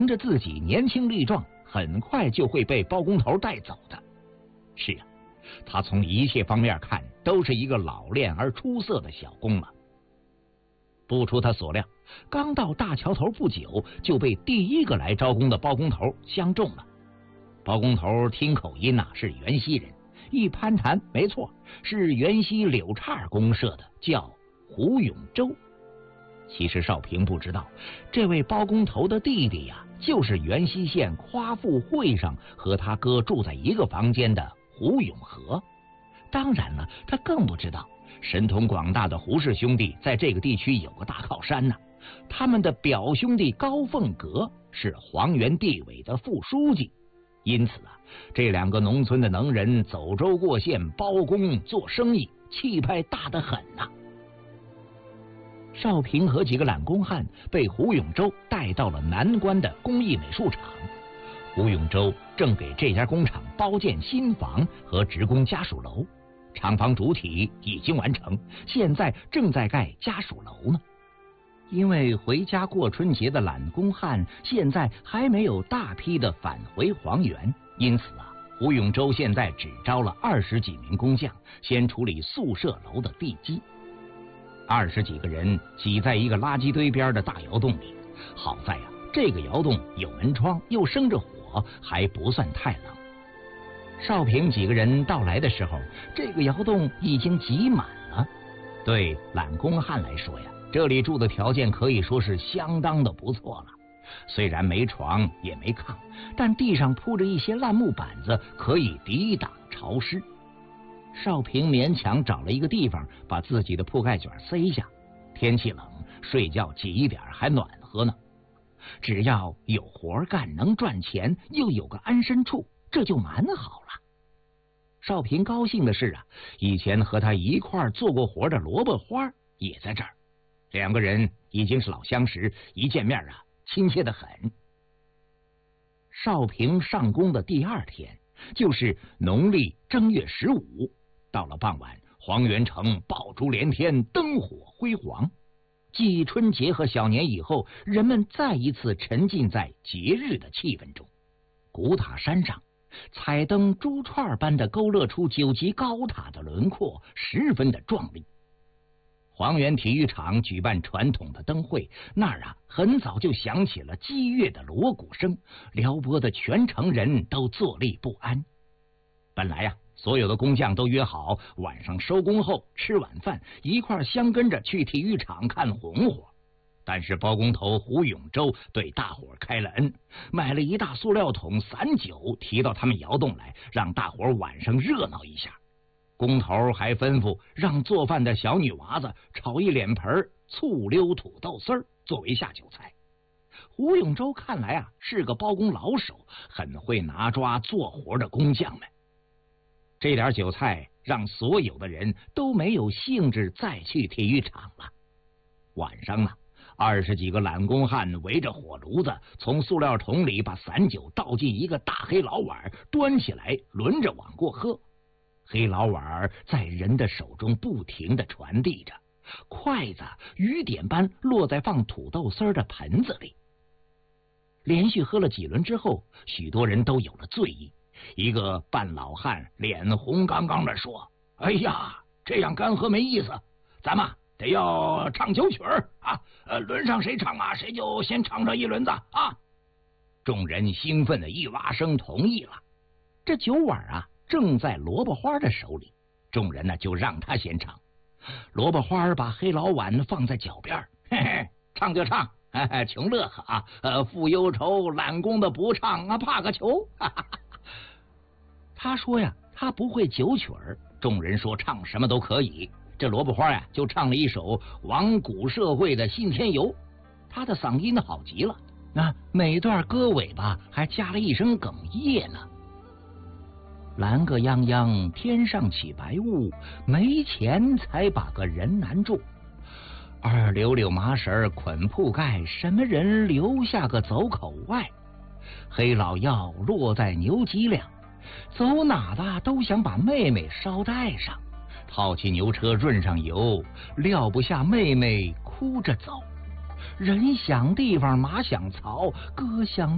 凭着自己年轻力壮，很快就会被包工头带走的。是啊，他从一切方面看都是一个老练而出色的小工了。不出他所料，刚到大桥头不久，就被第一个来招工的包工头相中了。包工头听口音是原西人，一攀谈，没错，是原西柳岔公社的，叫胡永洲。其实少平不知道，这位包工头的弟弟就是原西县夸父会上和他哥住在一个房间的胡永和。当然了，他更不知道神通广大的胡氏兄弟在这个地区有个大靠山呢。他们的表兄弟高凤阁是黄原地委的副书记，因此这两个农村的能人走州过县包工做生意，气派大得很呐。少平和几个懒工汉被胡永洲带到了南关的工艺美术厂。胡永洲正给这家工厂包建新房和职工家属楼，厂房主体已经完成，现在正在盖家属楼呢。因为回家过春节的懒工汉现在还没有大批的返回黄原，因此胡永洲现在只招了20几名工匠，先处理宿舍楼的地基。20几个人挤在一个垃圾堆边的大窑洞里，好在这个窑洞有门窗，又生着火，还不算太冷。少平几个人到来的时候，这个窑洞已经挤满了。对懒工汉来说这里住的条件可以说是相当的不错了。虽然没床也没炕，但地上铺着一些烂木板子，可以抵挡潮湿。少平勉强找了一个地方，把自己的铺盖卷塞下。天气冷，睡觉挤一点还暖和呢。只要有活干，能赚钱，又有个安身处，这就蛮好了。少平高兴的是以前和他一块做过活的萝卜花也在这儿。两个人已经是老相识，一见面亲切得很。少平上工的第2天，就是农历正月15，到了傍晚，黄原城爆竹连天，灯火辉煌。继春节和小年以后，人们再一次沉浸在节日的气氛中。古塔山上，彩灯珠串般的勾勒出9级高塔的轮廓，十分的壮丽。黄原体育场举办传统的灯会，那儿很早就响起了激越的锣鼓声，撩拨的全城人都坐立不安。本来所有的工匠都约好晚上收工后吃晚饭，一块相跟着去体育场看红火。但是包工头胡永洲对大伙开了恩，买了一大塑料桶散酒，提到他们窑洞来，让大伙晚上热闹一下。工头还吩咐让做饭的小女娃子炒一脸盆醋溜土豆丝儿作为下酒菜。胡永洲看来是个包工老手，很会拿抓做活的工匠们。这点酒菜让所有的人都没有兴致再去体育场了。晚上20几个懒工汉围着火炉子，从塑料桶里把散酒倒进一个大黑老碗，端起来轮着往过喝。黑老碗在人的手中不停地传递着，筷子雨点般落在放土豆丝的盆子里。连续喝了几轮之后，许多人都有了醉意。一个半老汉脸红刚刚地说：“哎呀，这样干喝没意思，咱们得要唱酒曲轮上谁唱谁就先唱上一轮子啊！”众人兴奋的一哇声同意了。这酒碗正在萝卜花的手里，众人就让他先唱。萝卜花把黑老碗放在脚边，嘿嘿，唱就唱，穷乐呵富忧愁，懒工的不唱怕个球。他说他不会酒曲儿，众人说唱什么都可以。这萝卜花就唱了一首亡古社会的信天游，他的嗓音好极了，每段歌尾巴还加了一声哽咽呢。蓝个泱泱天上起白雾，没钱才把个人难住。二绺绺麻绳捆铺盖，什么人留下个走口外？黑老药落在牛脊梁，走哪的都想把妹妹捎带上。套起牛车润上油，撂不下妹妹哭着走。人想地方马想槽，歌想